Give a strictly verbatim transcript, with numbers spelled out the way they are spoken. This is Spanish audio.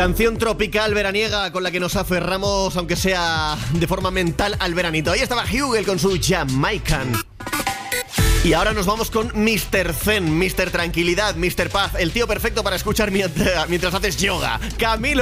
Canción tropical veraniega con la que nos aferramos, aunque sea de forma mental, al veranito. Ahí estaba Hugel con su Jamaican. Y ahora nos vamos con mister Zen, mister Tranquilidad, mister Paz, el tío perfecto para escuchar mientras, mientras haces yoga. Camilo.